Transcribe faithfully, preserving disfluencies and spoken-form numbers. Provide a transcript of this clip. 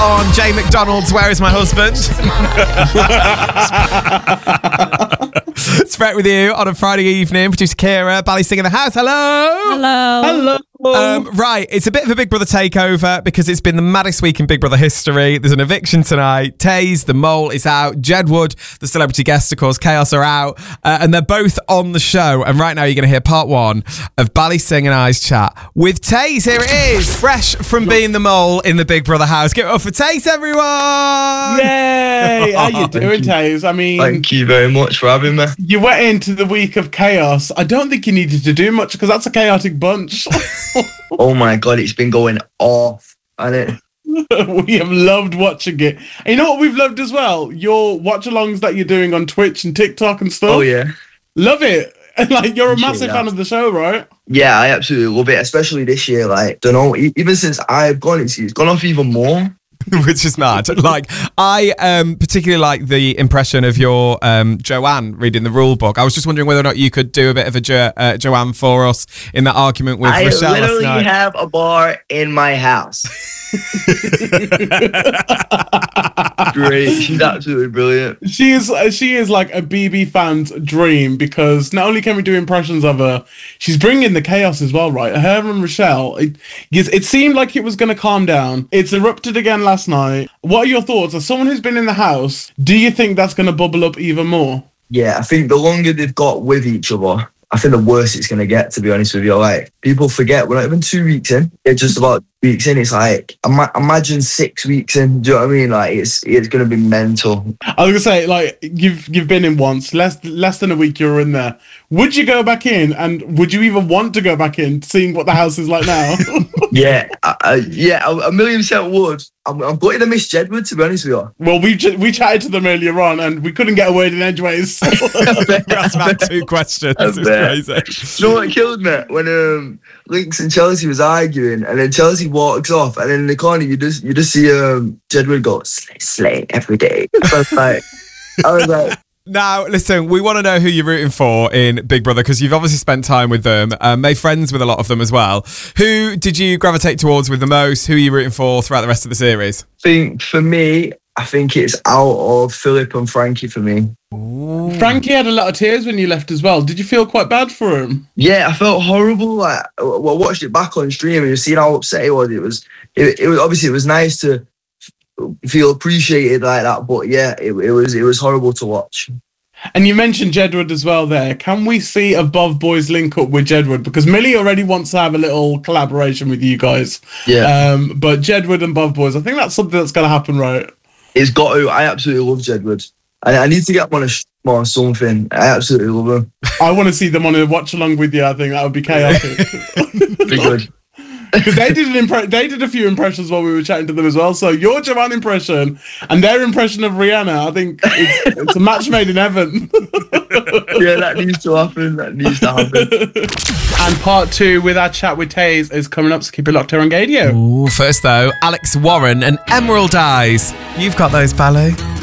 On Jay McDonald's Where Is My Husband? Spread with you on a Friday evening. Producer Kira, Bally in the house. Hello. Hello. Hello. Um, right, it's a bit of a Big Brother takeover because it's been the maddest week in Big Brother history. There's an eviction tonight. Taze, the mole, is out. Jedward, the celebrity guest, of course, Chaos are out. Uh, and they're both on the show. And right now you're going to hear part one of Bally Singh and I's chat with Taze. Here it is. Fresh from being the mole in the Big Brother house. Give it up for Taze, everyone. Yay. How you doing, Taze? I mean... Thank you very much for having me. You went into the week of chaos. I don't think you needed to do much because that's a chaotic bunch. Oh my God, it's been going off, hasn't it? We have loved watching it. And you know what we've loved as well? Your watch-alongs that you're doing on Twitch and TikTok and stuff. Oh, yeah. Love it. Like, you're a Appreciate massive that. fan of the show, right? Yeah, I absolutely love it, especially this year. Like, don't know, e- even since I've gone, it's, it's gone off even more. Which is mad. Like, I um, particularly like the impression of your um, Joanne reading the rule book. I was just wondering whether or not you could do a bit of a jo- uh, Joanne for us in that argument with I Rochelle last literally night. have a bar in my house. Great. She's absolutely brilliant. She is uh, she is like a B B fan's dream because not only can we do impressions of her, she's bringing the chaos as well, right? Her and Rochelle, it, it seemed like it was going to calm down. It's erupted again last night. What are your thoughts? As someone who's been in the house, do you think that's going to bubble up even more? Yeah, I think the longer they've got with each other, I think the worse it's going to get, to be honest with you. Like, people forget, we're not even two weeks in. It's just about weeks in. It's like, ima- imagine six weeks in. Do you know what I mean? Like, it's it's going to be mental. I was going to say, like, you've you've been in once, less less than a week you were in there. Would you go back in? And would you even want to go back in, seeing what the house is like now? yeah, I, I, yeah, a, a million percent would. I'm, I'm going to miss Jedward, to be honest with you. Well, we ch- we chatted to them earlier on, and we couldn't get a word in edgeways. We asked about two questions. It's crazy. You know what killed me? When um, Lynx and Chelsea was arguing, and then Chelsea walks off, and then in the corner you just you just see um, Jedward go slay, slay every day. I was like, I was like. Now, listen, we want to know who you're rooting for in Big Brother because you've obviously spent time with them, um, made friends with a lot of them as well. Who did you gravitate towards with the most? Who are you rooting for throughout the rest of the series? I think for me, I think it's out of Philip and Frankie for me. Ooh. Frankie had a lot of tears when you left as well. Did you feel quite bad for him? Yeah, I felt horrible. Like, I watched it back on stream and you see how upset he was. It was, it, it was obviously it was nice to feel appreciated like that, but yeah, it, it was it was horrible to watch. And you mentioned Jedward as well there. Can we see Above Boys link up with Jedward? Because Millie already wants to have a little collaboration with you guys. Yeah. Um, but Jedward and Above Boys, I think that's something that's going to happen, right? It's got to. I absolutely love Jedward. I, I need to get him on a sh- or something. I absolutely love him. I want to see them on a watch along with you. I think that would be chaotic. Be good. Because they did an impre- they did a few impressions while we were chatting to them as well. So your Joanne impression and their impression of Rihanna, I think it's, it's a match made in heaven. Yeah, that needs to happen. That needs to happen. And part two with our chat with Taze is coming up, so keep it locked here on Gadio. Ooh, first though, Alex Warren and Emerald Eyes. You've got those, Bally.